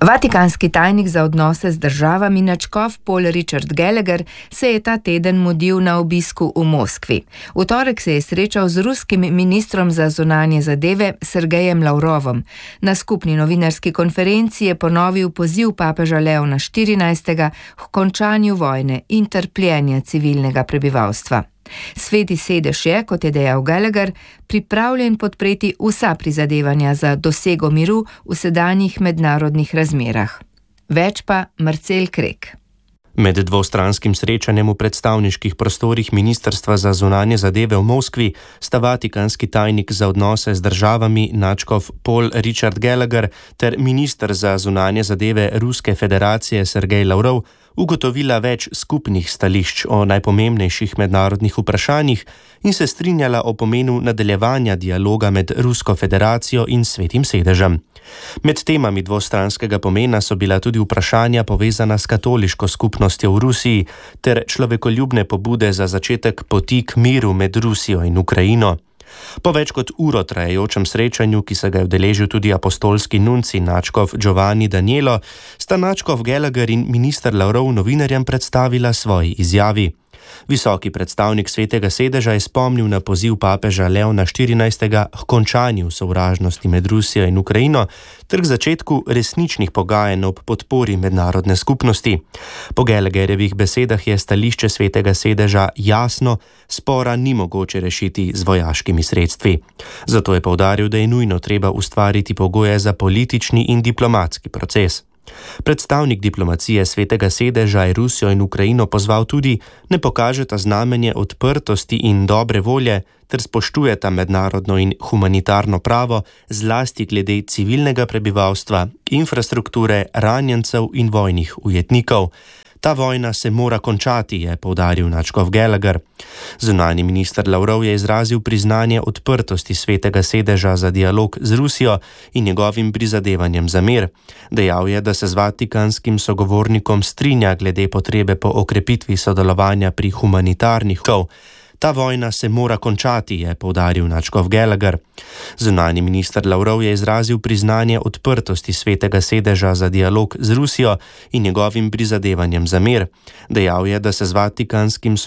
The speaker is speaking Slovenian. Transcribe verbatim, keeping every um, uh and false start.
Vatikanski tajnik za odnose z državami nadškof Paul Richard Gallagher se je ta teden mudil na obisku v Moskvi. V torek se je srečal z ruskim ministrom za zunanje zadeve Sergejem Lavrovom. Na skupni novinarski konferenci je ponovil poziv papeža Leona štirinajstega k končanju vojne in trpljenja civilnega prebivalstva. Sveti sedež je, kot je dejal Gallagher, pripravljen podpreti vsa prizadevanja za dosego miru v sedanjih mednarodnih razmerah. Več pa Marcel Krek. Med dvostranskim srečanjem v predstavniških prostorih Ministrstva za zunanje zadeve v Moskvi sta vatikanski tajnik za odnose z državami nadškof Paul Richard Gallagher ter minister za zunanje zadeve Ruske federacije Sergej Lavrov ugotovila več skupnih stališč o najpomembnejših mednarodnih vprašanjih in se strinjala o pomenu nadaljevanja dialoga med Rusko federacijo in Svetim sedežem. Med temami dvostranskega pomena so bila tudi vprašanja povezana s katoliško skupnostjo v Rusiji ter človekoljubne pobude za začetek poti k miru med Rusijo in Ukrajino. Po več kot uro trajajočem srečanju, ki se ga je udeležil tudi apostolski nunci nadškof Giovanni Danielo, sta nadškof Gallagher in minister Lavrov novinarjem predstavila svoji izjavi. Visoki predstavnik Svetega sedeža je spomnil na poziv papeža Leona štirinajstega k končanju sovražnosti med Rusijo in Ukrajino ter k začetku resničnih pogajanj ob podpori mednarodne skupnosti. Po Gallagherjevih besedah je stališče Svetega sedeža jasno, spora ni mogoče rešiti z vojaškimi sredstvi. Zato je poudaril, da je nujno treba ustvariti pogoje za politični in diplomatski proces. Predstavnik diplomacije Svetega sedeža je Rusijo in Ukrajino pozval tudi, ne pokažeta znamenje odprtosti in dobre volje ter spoštujeta mednarodno in humanitarno pravo, zlasti glede civilnega prebivalstva, infrastrukture, ranjencev in vojnih ujetnikov. Ta vojna se mora končati, je poudaril nadškof Gallagher. Zunanji minister Lavrov je izrazil priznanje odprtosti Svetega sedeža za dialog z Rusijo in njegovim prizadevanjem za mir. Dejal je, da se z vatikanskim sogovornikom strinja glede potrebe po okrepitvi sodelovanja pri humanitarnih kov. Ta vojna se mora končati, je poudaril nadškof Gallagher. Zunanji minister Lavrov je izrazil priznanje odprtosti Svetega sedeža za dialog z Rusijo in njegovim prizadevanjem za mir. Dejal je, da se z vatikanskim